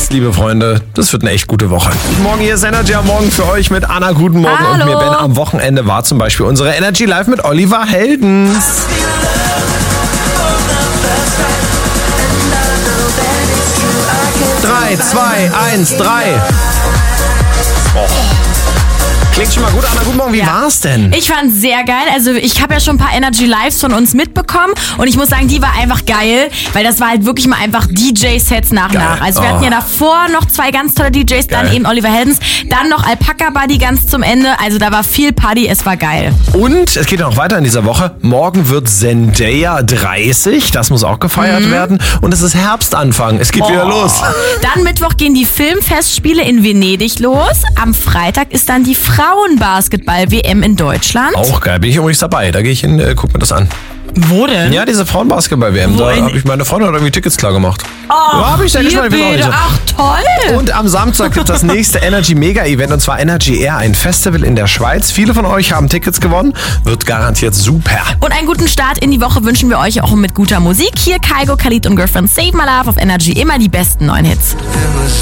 jetzt, liebe Freunde, das wird eine echt gute Woche. Guten Morgen, hier ist Energy am Morgen für euch mit Anna. Guten Morgen. Hallo. Und mir, Ben. Am Wochenende war zum Beispiel unsere Energy Live mit Oliver Heldens. 3, 2, 1, 3. Klingt schon mal gut, Anna. Guten Morgen, wie war's denn? Ich fand's sehr geil. Also ich habe ja schon ein paar Energy Lives von uns mitbekommen und ich muss sagen, die war einfach geil, weil das war halt wirklich mal einfach DJ-Sets nach. Also wir hatten ja davor noch 2 ganz tolle DJs, dann eben Oliver Heldens, dann noch Alpaca Buddy ganz zum Ende. Also da war viel Party, es war geil. Und es geht ja noch weiter in dieser Woche. Morgen wird Zendaya 30, das muss auch gefeiert werden. Und es ist Herbstanfang, es geht wieder los. Dann Mittwoch gehen die Filmfestspiele in Venedig los. Am Freitag ist dann die Frauenbasketball-WM in Deutschland. Auch geil, bin ich übrigens dabei. Da gehe ich hin, guck mir das an. Wo denn? Ja, diese Frauenbasketball-WM. Da habe ich meine Freundin irgendwie Tickets klar gemacht. Oh, hab ich sehr gespannt, wie bitte. Ach, toll. Und am Samstag gibt das nächste Energy Mega Event und zwar Energy Air, ein Festival in der Schweiz. Viele von euch haben Tickets gewonnen, wird garantiert super. Und einen guten Start in die Woche wünschen wir euch auch mit guter Musik. Hier Kygo, Khalid und Girlfriend Save My Love auf Energy. Immer die besten neuen Hits.